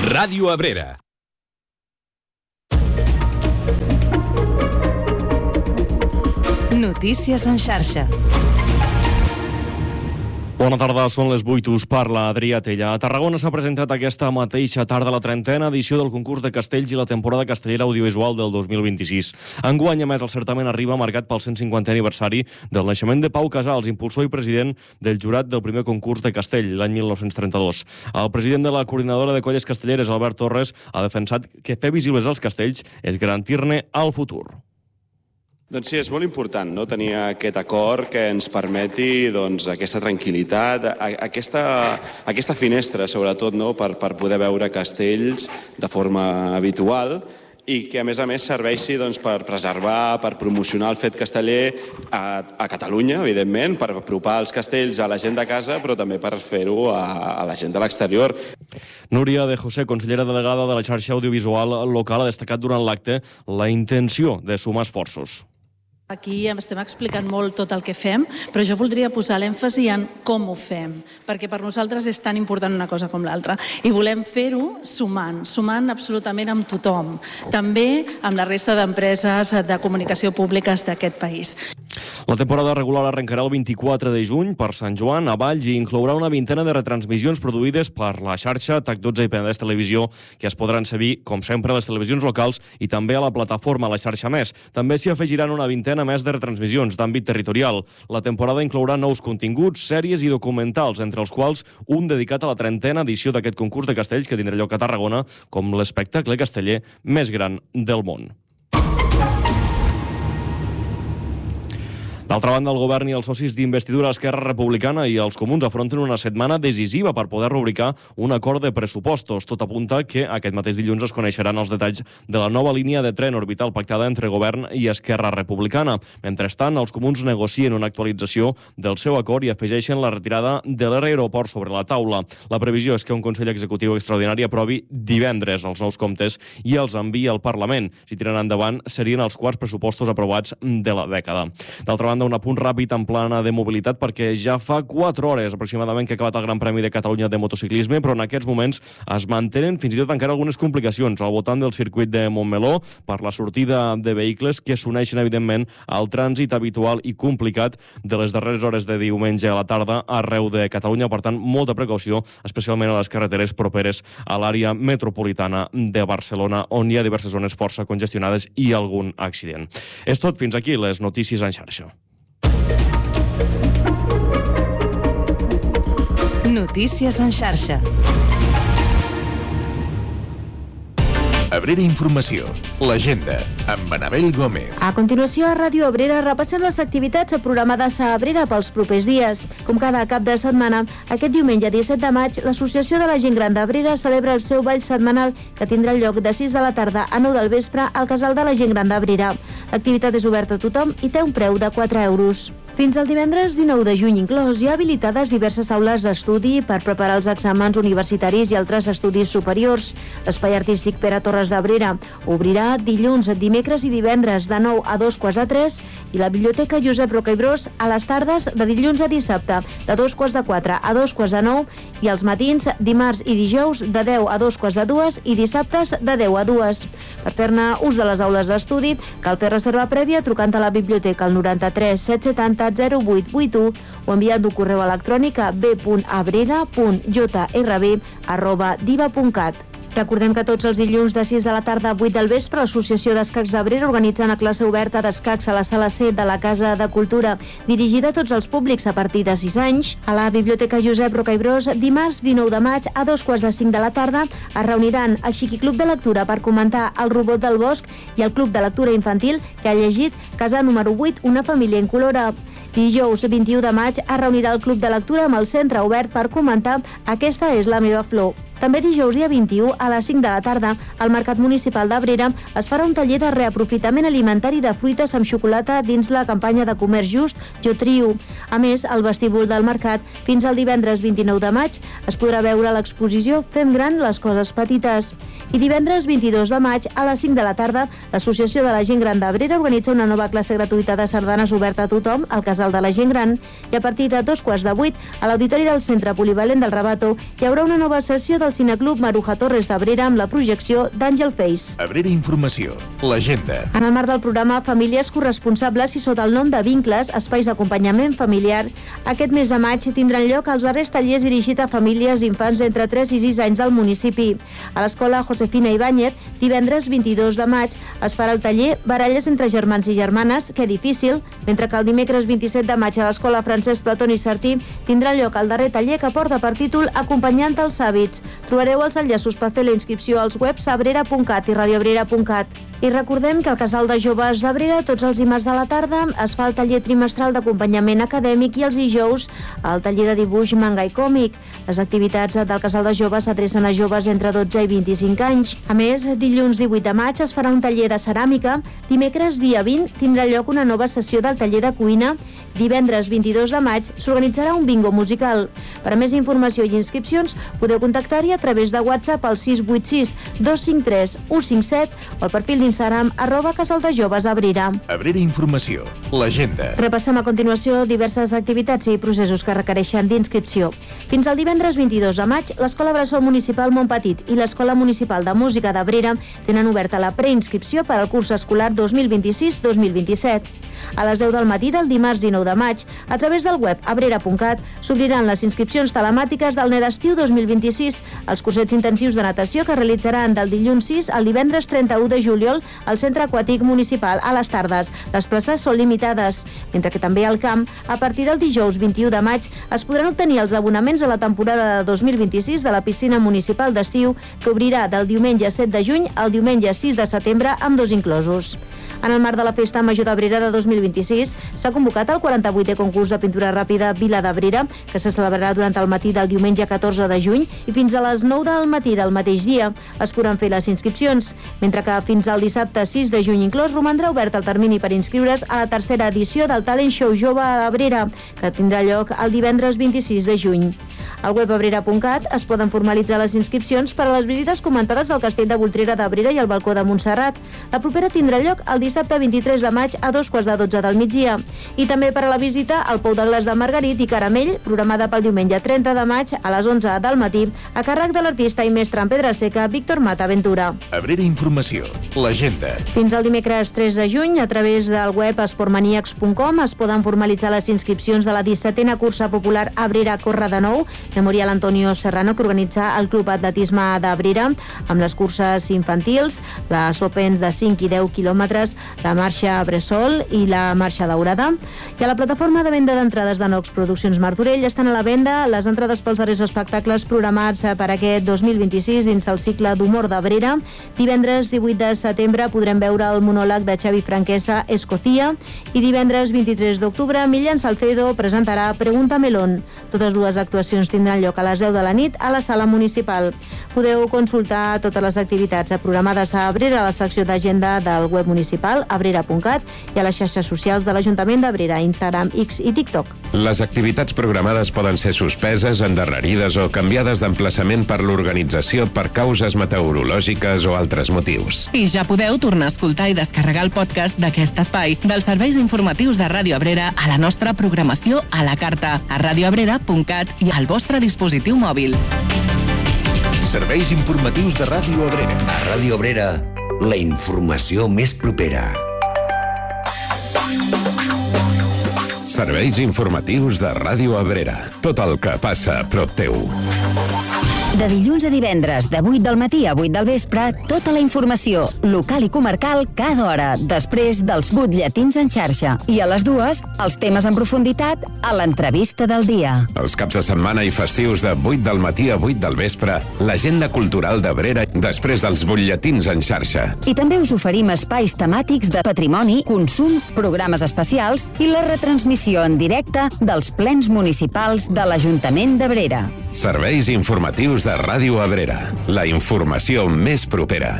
Ràdio Abrera. Notícies en xarxa. Bona tarda, són les 8, us parla Adrià Tella. A Tarragona s'ha presentat aquesta mateixa tarda la 30a edició del concurs de castells i la temporada castellera audiovisual del 2026. Enguany, a més, el certament arriba marcat pel 150è aniversari del naixement de Pau Casals, impulsor i president del jurat del primer concurs de castell, l'any 1932. El president de la coordinadora de colles castelleres, Albert Torres, ha defensat que fer visibles els castells és garantir-ne el futur. Doncs sí, és molt important, no?, tenir aquest acord que ens permeti aquesta tranquil·litat, aquesta finestra, sobretot, no?, per poder veure castells de forma habitual i que, a més, serveixi per preservar, per promocionar el fet casteller a Catalunya, evidentment, per apropar els castells a la gent de casa, però també per fer-ho a la gent de l'exterior. Núria de José, consellera delegada de la xarxa audiovisual local, ha destacat durant l'acte la intenció de sumar esforços. Aquí estem explicant molt tot el que fem, però jo voldria posar l'èmfasi en com ho fem, perquè per nosaltres és tan important una cosa com l'altra. I volem fer-ho sumant absolutament amb tothom, també amb la resta d'empreses de comunicació públiques d'aquest país. La temporada regular arrencarà el 24 de juny per Sant Joan a Valls i inclourà una vintena de retransmissions produïdes per la xarxa TAC12 i Penedès Televisió, que es podran seguir, com sempre, a les televisions locals i també a la plataforma La Xarxa Més. També s'hi afegiran una vintena més de retransmissions d'àmbit territorial. La temporada inclourà nous continguts, sèries i documentals, entre els quals un dedicat a la 30a edició d'aquest concurs de castells que tindrà lloc a Tarragona com l'espectacle casteller més gran del món. D'altra banda, el govern i els socis d'investidura Esquerra Republicana i els comuns afronten una setmana decisiva per poder rubricar un acord de pressupostos. Tot apunta que aquest mateix dilluns es coneixeran els detalls de la nova línia de tren orbital pactada entre govern i Esquerra Republicana. Mentrestant, els comuns negocien una actualització del seu acord i afegeixen la retirada de l'aeroport sobre la taula. La previsió és que un Consell Executiu extraordinari aprovi divendres els nous comptes i els enviï al Parlament. Si tiren endavant, serien els quarts pressupostos aprovats de la dècada. D'altra banda, un apunt ràpid en plana de mobilitat perquè ja fa 4 hores aproximadament que ha acabat el Gran Premi de Catalunya de motociclisme, però en aquests moments es mantenen fins i tot encara algunes complicacions al voltant del circuit de Montmeló per la sortida de vehicles que s'uneixen evidentment al trànsit habitual i complicat de les darreres hores de diumenge a la tarda arreu de Catalunya. Per tant, molta precaució, especialment a les carreteres properes a l'àrea metropolitana de Barcelona, on hi ha diverses zones força congestionades i algun accident. És tot, fins aquí les notícies en xarxa. Notícies en xarxa. Abrera Informació, l'agenda, amb Anabel Gómez. A continuació, a Ràdio Abrera repassem les activitats programades a Abrera pels propers dies. Com cada cap de setmana, aquest diumenge 17 de maig, l'Associació de la Gent Gran d'Abrera celebra el seu ball setmanal que tindrà lloc de 6 de la tarda a 9 del vespre al Casal de la Gent Gran d'Abrera. L'activitat és oberta a tothom i té un preu de 4 euros. Fins al divendres 19 de juny inclòs, hi ha habilitades diverses aules d'estudi per preparar els exàmens universitaris i altres estudis superiors. L'Espai Artístic Pere Torres d'Abrera obrirà dilluns, dimecres i divendres de 9 a 2:15 i la Biblioteca Josep Roca i Bros a les tardes de dilluns a dissabte de 2:15 a 2:15 i els matins dimarts i dijous de 10 a 2:15 i dissabtes de 10 a 2. Per fer-ne ús de les aules d'estudi cal fer reserva prèvia trucant a la biblioteca al 93 770 0881 o enviant un correu electrònic a b.abrera.jrb@diva.cat. Recordem que tots els dilluns de 6 de la tarda a 8 del vespre l'Associació d'Escacs d'Abrera organitza una classe oberta d'escacs a la sala C de la Casa de Cultura, dirigida a tots els públics a partir de 6 anys. A la Biblioteca Josep Roca i Bros, dimarts 19 de maig a 2:45 de la tarda es reuniran el Xiqui Club de Lectura per comentar El robot del bosc i el Club de Lectura Infantil que ha llegit Casa número 8, Una família incolora. Dijous 21 de maig es reunirà el Club de Lectura amb el Centre Obert per comentar Aquesta és la meva flor. També dijous dia 21 a les 5 de la tarda al Mercat Municipal d'Abrera es farà un taller de reaprofitament alimentari de fruites amb xocolata dins la campanya de comerç just Jo Trio. A més, al vestíbul del mercat, fins al divendres 29 de maig es podrà veure l'exposició Fem gran les coses petites. I divendres 22 de maig a les 5 de la tarda l'Associació de la Gent Gran d'Abrera organitza una nova classe gratuïta de sardanes oberta a tothom al Casal de la Gent Gran i a partir de 7:15 a l'Auditori del Centre Polivalent del Rabato hi haurà una nova sessió de del Cineclub Maruja Torres d'Abrera amb la projecció d'Àngel Face. Abrera Informació, l'agenda. En el marc del programa Famílies Corresponsables i sota el nom de Vincles, espais d'acompanyament familiar, aquest mes de maig tindran lloc els darrers tallers dirigits a famílies d'infants d'entre 3 i 6 anys del municipi. A l'escola Josefina Ibáñez, divendres 22 de maig, es farà el taller Baralles entre germans i germanes, que difícil, mentre que el dimecres 27 de maig a l'escola Francesc Platón i Sartí tindrà lloc el darrer taller que porta per títol Acompanyant els hàbits. Trobareu els enllaços per fer la inscripció als webs abrera.cat i radioabrera.cat. I recordem que al Casal de Joves d'Abrera tots els dimarts a la tarda es fa el taller trimestral d'acompanyament acadèmic i els dijous el taller de dibuix, manga i còmic. Les activitats del Casal de Joves s'adrecen a joves d'entre 12 i 25 anys. A més, dilluns 18 de maig es farà un taller de ceràmica, dimecres dia 20 tindrà lloc una nova sessió del taller de cuina, divendres 22 de maig s'organitzarà un bingo musical. Per a més informació i inscripcions podeu contactar-hi a través de WhatsApp al 686 253 157 o al perfil d'Instagram @casaldejovesabrera. Abrera Informació, l'agenda. Repassem a continuació diverses activitats i processos que requereixen d'inscripció. Fins al divendres 22 de maig, l'Escola Bressol Municipal Montpetit i l'Escola Municipal de Música d'Abrera tenen oberta la preinscripció per al curs escolar 2026-2027. A les 10 del matí del dimarts 19 de maig, a través del web abrera.cat, s'obriran les inscripcions telemàtiques del NED estiu 2026, els cursets intensius de natació que realitzaran del dilluns 6 al divendres 31 de juliol al Centre Aquàtic Municipal a les tardes. Les places són limitades, mentre que també al camp, a partir del dijous 21 de maig, es podran obtenir els abonaments a la temporada de 2026 de la piscina municipal d'estiu, que obrirà del diumenge 7 de juny al diumenge 6 de setembre, amb 2 inclosos. En el marc de la Festa Major d'Abrera de 2026 s'ha convocat el 48è concurs de pintura ràpida Vila d'Abrera, que se celebrarà durant el matí del diumenge 14 de juny i fins a les 9 del matí del mateix dia. Es podran fer les inscripcions, mentre que fins al dissabte 6 de juny inclòs romandrà obert el termini per inscriure's a la tercera edició del Talent Show Jove d'Abrera, que tindrà lloc el divendres 26 de juny. Al web abrera.cat es poden formalitzar les inscripcions per a les visites comentades al Castell de Voltrera d'Abrera i al Balcó de Montserrat. La propera tindrà lloc el dissabte 23 de maig a 2:15 del migdia. I també per a la visita al Pou de Glaç de Margarit i Caramell, programada pel diumenge 30 de maig a les 11 del matí, a càrrec de l'artista i mestre en pedra seca Víctor Mata Ventura. Abrera Informació, l'agenda. Fins al dimecres 3 de juny, a través del web esportmaniacs.com es poden formalitzar les inscripcions de la 17a cursa popular Abrera Corre de Nou, Memorial Antonio Serrano, que organitza el Club Atletisme d'Abrera, amb les curses infantils, les Open de 5 i 10 quilòmetres, la marxa Bressol i la marxa Daurada. I a la plataforma de venda d'entrades de Nox Produccions Martorell estan a la venda les entrades pels darrers espectacles programats per aquest 2026 dins el cicle d'humor d'Abrera. Divendres 18 de setembre podrem veure el monòleg de Xavi Franquesa, Escocia, i divendres 23 d'octubre Millán Salcedo presentarà Pregunta Melón. Totes dues actuacions tindran lloc a les 10 de la nit a la sala municipal. Podeu consultar totes les activitats programades a Abrera a la secció d'agenda del web municipal abrera.cat i a les xarxes socials de l'Ajuntament d'Abrera, Instagram, X i TikTok. Les activitats programades poden ser suspeses, endarrerides o canviades d'emplaçament per l'organització per causes meteorològiques o altres motius. I ja podeu tornar a escoltar i descarregar el podcast d'aquest espai dels serveis informatius de Ràdio Abrera a la nostra programació a la carta, a radioabrera.cat i al vostre dispositiu mòbil. Serveis informatius de Ràdio Abrera. A Ràdio Abrera, la informació més propera. Serveis informatius de Ràdio Abrera. Tot el que passa a prop teu. De dilluns a divendres, de 8 del matí a 8 del vespre, tota la informació local i comarcal cada hora, després dels butlletins en xarxa. I a les 2, els temes en profunditat a l'entrevista del dia. Els caps de setmana i festius de 8 del matí a 8 del vespre, l'agenda cultural d'Abrera després dels butlletins en xarxa. I també us oferim espais temàtics de patrimoni, consum, programes especials i la retransmissió en directe dels plens municipals de l'Ajuntament d'Abrera. Serveis informatius de Ràdio Abrera, la informació més propera.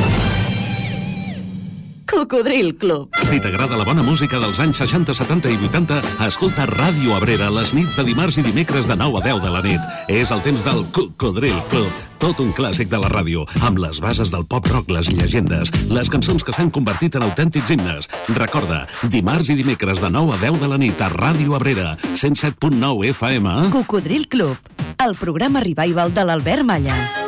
Cocodril Club. Si t'agrada la bona música dels anys 60, 70 i 80, escolta Ràdio Abrera les nits de dimarts i dimecres de 9 a 10 de la nit. És el temps del Cocodril Club. tot un clàssic de la ràdio, amb les bases del pop-rock, les llegendes, les cançons que s'han convertit en autèntics himnes. Recorda, dimarts i dimecres de 9 a 10 de la nit a Ràdio Abrera, 107.9 FM. Cocodril Club, el programa revival de l'Albert Malla.